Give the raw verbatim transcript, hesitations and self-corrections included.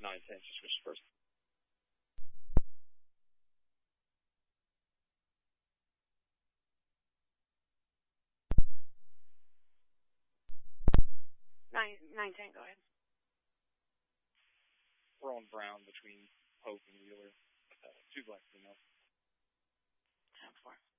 nine ten, just switch first. Nine, nine, ten, go ahead. We're on Brown between Hope and Wheeler. Uh, two black females. ten four.